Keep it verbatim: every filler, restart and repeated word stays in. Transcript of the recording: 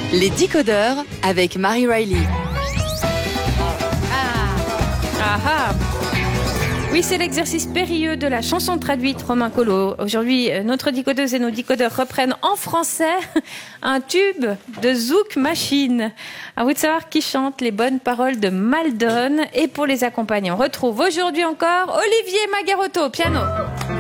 Les décodeurs avec Marie Riley. Ah, ah. Oui, c'est l'exercice périlleux de la chanson traduite, Romain Collot. Aujourd'hui, notre décodeuse et nos décodeurs reprennent en français un tube de Zouk Machine. À vous de savoir qui chante les bonnes paroles de Maldon. Et pour les accompagner, on retrouve aujourd'hui encore Olivier Magarotto au piano.